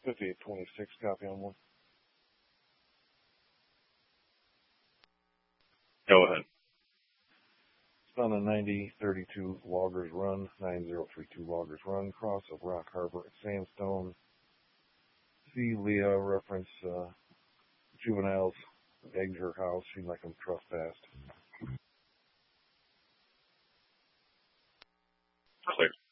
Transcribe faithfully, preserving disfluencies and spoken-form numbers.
fifty-eight twenty-six, copy on one. Go ahead. Son of ninety thirty-two Loggers Run, nine zero three two Loggers Run, cross of Rock Harbor at Sandstone. See Leah reference uh, juveniles egged her house. She like them trespassed. Clear.